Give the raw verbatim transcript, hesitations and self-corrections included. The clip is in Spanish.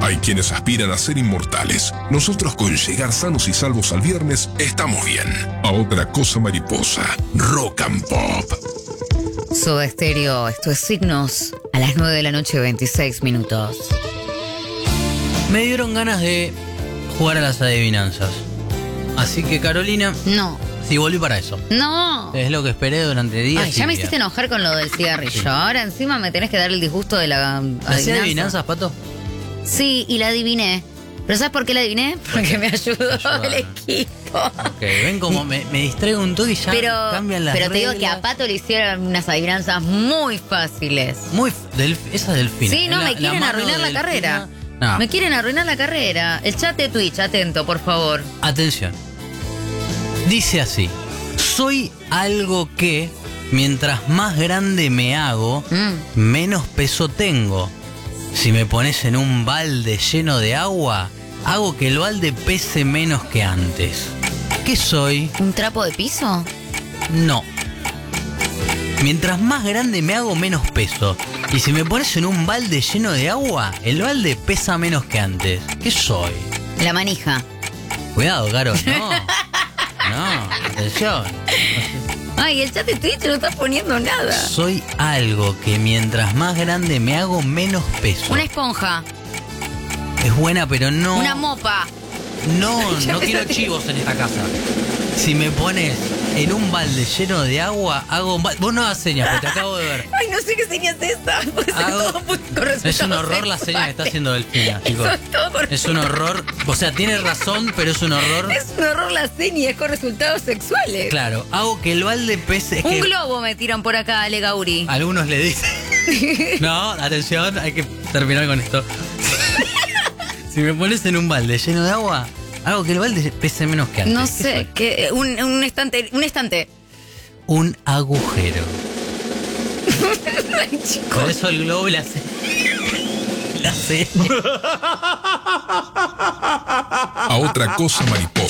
Hay quienes aspiran a ser inmortales. Nosotros con llegar sanos y salvos al viernes estamos bien. A otra cosa mariposa. Rock and Pop. Soda Estéreo, esto es Signos, a las nueve de la noche, veintiséis minutos. Me dieron ganas de jugar a las adivinanzas. Así que, Carolina... No. Sí, volví para eso. No. Es lo que esperé durante días. Ay, ya me hiciste enojar con lo del cigarrillo. Sí. Ahora encima me tenés que dar el disgusto de la adivinanza. ¿Hacías adivinanzas, Pato? Sí, y la adiviné. ¿Pero sabes por qué la adiviné? Porque me ayudó el equipo. Ok, ven como me, me distraigo un toque y ya pero, cambian las Pero te reglas. digo que a Pato le hicieron unas adivinanzas muy fáciles. Muy... Del, esa Delfina. Sí, no, la, me quieren la arruinar la de carrera. No. Me quieren arruinar la carrera. El chat de Twitch, atento, por favor. Atención. Dice así. Soy algo que, mientras más grande me hago, mm. menos peso tengo. Si me pones en un balde lleno de agua, hago que el balde pese menos que antes. ¿Qué soy? ¿Un trapo de piso? No. Mientras más grande me hago, menos peso. Y si me pones en un balde lleno de agua, el balde pesa menos que antes. ¿Qué soy? La manija. Cuidado, Caro, no. No, atención. Ay, el chat de Twitch no está poniendo nada. Soy algo que mientras más grande me hago, menos peso. Una esponja. Es buena, pero no... Una mopa. No, no quiero chivos en esta casa. Si me pones en un balde lleno de agua, hago un balde... Vos no hagas señas, porque te acabo de ver. Ay, no sé qué señas es esa. Hago... Es un horror la seña que está haciendo Delfina, chicos. Es un horror. O sea, tiene razón, pero es un horror. Es un horror la seña, es con resultados sexuales. Claro, hago que el balde pese... Es un que... globo me tiran por acá, Ale Gauri. Algunos le dicen... No, atención, hay que terminar con esto. Si me pones en un balde lleno de agua, hago que el balde pese menos que antes. No sé, que un, un estante, un estante. Un agujero. Ay, chicos. Por eso el globo la hace. La hace. A otra cosa mariposa.